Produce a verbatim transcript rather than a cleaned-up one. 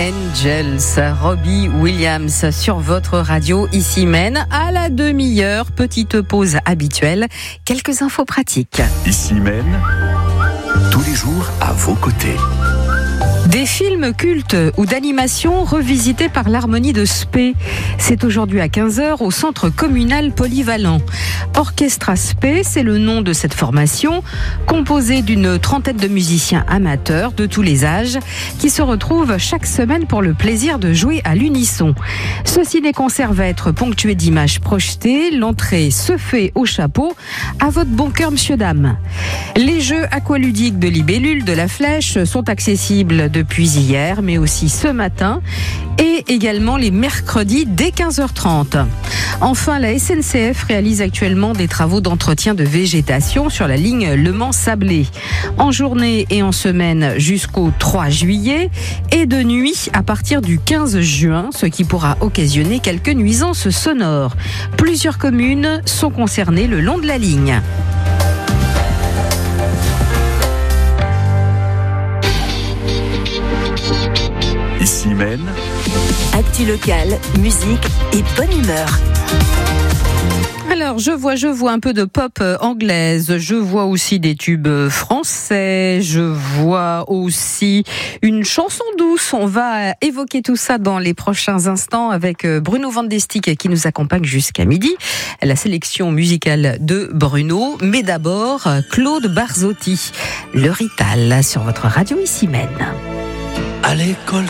Angels, Robbie Williams sur votre radio ici Maine. À la demi-heure, petite pause habituelle, quelques infos pratiques. Ici Maine, tous les jours à vos côtés. Des films cultes ou d'animation revisités par l'harmonie de Spey. C'est aujourd'hui à quinze heures au centre communal polyvalent. Orchestra Spey, c'est le nom de cette formation, composée d'une trentaine de musiciens amateurs de tous les âges qui se retrouvent chaque semaine pour le plaisir de jouer à l'unisson. Ce ciné-concert va être ponctué d'images projetées. L'entrée se fait au chapeau. À votre bon cœur, monsieur, dame. Les jeux aqualudiques de Libellule, de la Flèche sont accessibles depuis hier, mais aussi ce matin et également les mercredis dès quinze heures trente. Enfin, la S N C F réalise actuellement des travaux d'entretien de végétation sur la ligne Le Mans-Sablé. En journée et en semaine jusqu'au trois juillet et de nuit à partir du quinze juin, ce qui pourra occasionner quelques nuisances sonores. Plusieurs communes sont concernées le long de la ligne. Ici Maine, actu locale, musique et bonne humeur. Alors, je vois, je vois un peu de pop anglaise, je vois aussi des tubes français, je vois aussi une chanson douce. On va évoquer tout ça dans les prochains instants avec Bruno Vandestick qui nous accompagne jusqu'à midi. La sélection musicale de Bruno, mais d'abord Claude Barzotti, le Rital sur votre radio ici Maine. À l'école